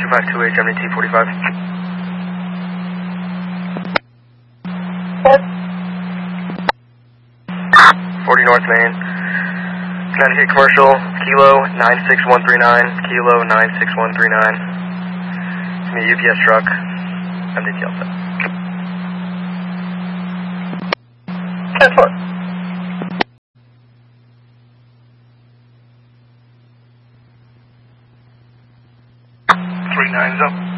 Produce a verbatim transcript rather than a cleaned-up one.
five two eight, Gemini T forty-five. What? forty North Main. Connecticut Commercial, Kilo nine six one three nine, Kilo nine six one three nine. It's me, U P S truck, M D T L set. ten four. Three nines up.